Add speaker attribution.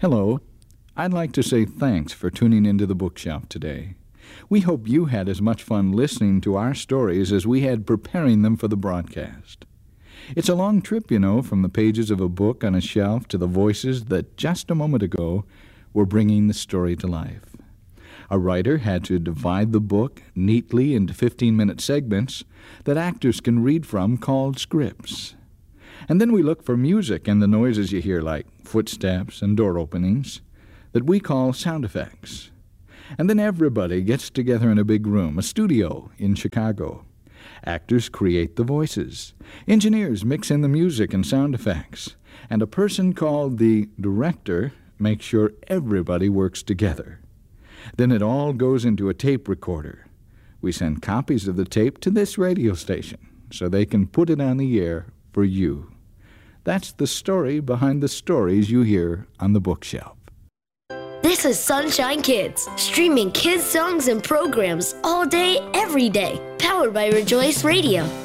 Speaker 1: Hello. I'd like to say thanks for tuning into the bookshelf today. We hope you had as much fun listening to our stories as we had preparing them for the broadcast. It's a long trip, from the pages of a book on a shelf to the voices that just a moment ago were bringing the story to life. A writer had to divide the book neatly into 15-minute segments that actors can read from called scripts. And then we look for music and the noises you hear like footsteps and door openings that we call sound effects. And then everybody gets together in a big room, a studio in Chicago. Actors create the voices. Engineers mix in the music and sound effects. And a person called the director makes sure everybody works together. Then it all goes into a tape recorder. We send copies of the tape to this radio station so they can put it on the air for you. That's the story behind the stories you hear on the bookshelf.
Speaker 2: This is Sunshine Kids, streaming kids' songs and programs all day, every day, powered by Rejoice Radio.